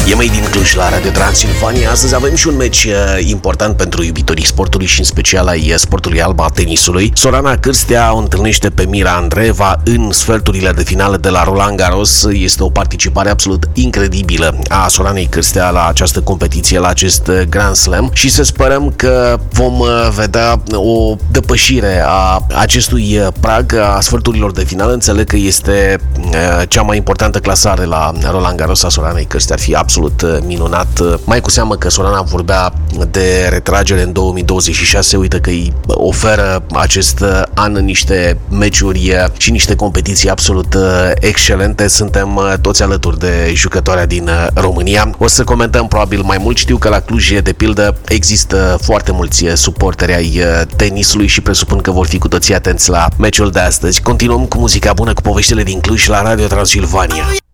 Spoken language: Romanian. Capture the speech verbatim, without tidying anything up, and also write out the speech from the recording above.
E mai din Cluj la Radio Transilvania. Astăzi avem și un meci important pentru iubitorii sportului și în special ai sportului alb, a tenisului. Sorana Cârstea o întâlnește pe Mira Andreeva în sferturile de finală de la Roland Garros. Este o participare absolut incredibilă a Soranei Cârstea la această competiție, la acest Grand Slam și să sperăm că vom vedea o depășire a acestui prag a sferturilor de finală. Înțeleg că este cea mai importantă clasare la Roland Garros a Soranei Cârstea. Ar fi absolut minunat. Mai cu seamă că Sorana vorbea de retragere în două mii douăzeci și șase. Uite că îi oferă acest an niște meciuri și niște competiții absolut excelente. Suntem toți alături de jucătoarea din România. O să comentăm probabil mai mult. Știu că la Cluj, de pildă, există foarte mulți suporteri ai tenisului și presupun că vor fi cu toții atenți la meciul de astăzi. Continuăm cu muzica bună, cu poveștile din Cluj la Radio Transilvania.